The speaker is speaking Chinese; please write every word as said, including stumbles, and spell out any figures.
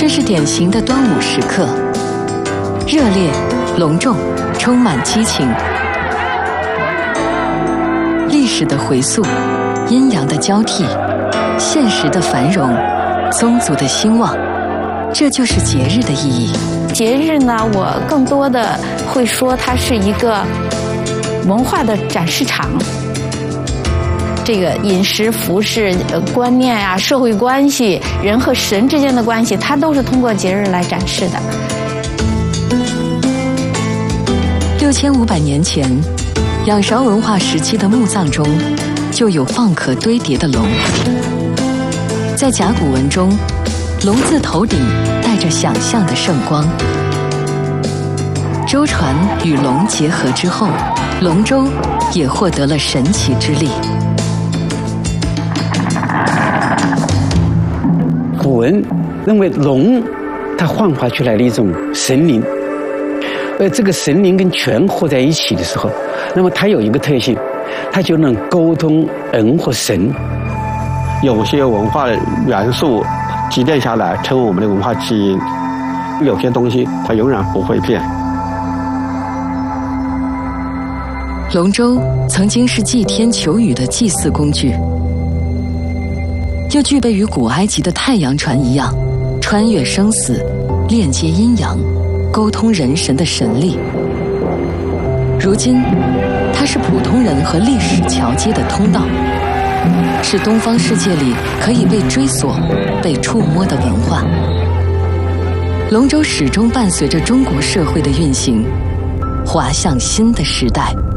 这是典型的端午时刻，热烈、隆重，充满激情。历史的回溯，阴阳的交替，现实的繁荣，宗族的兴旺，这就是节日的意义。 节日呢，我更多的会说它是一个文化的展示场。这个饮食、服饰、呃观念啊、社会关系、人和神之间的关系，它都是通过节日来展示的。 六千五百年前，仰韶文化时期的墓葬中，就有舫壳堆叠的龙。在甲骨文中，龙字头顶带着想象的圣光。舟船与龙结合之后，龙舟也获得了神奇之力。 古人认为龙，它幻化出来的一种神灵，而这个神灵跟泉合在一起的时候，那么它有一个特性，它就能沟通人和神。 有些文化元素积淀下来，成为我们的文化基因；有些东西它永远不会变。 龙舟曾经是祭天求雨的祭祀工具，又具备与古埃及的太阳船一样，穿越生死、链接阴阳、沟通人神的神力。如今，它是普通人和历史桥接的通道，是东方世界里可以被追索、被触摸的文化。龙舟始终伴随着中国社会的运行，滑向新的时代。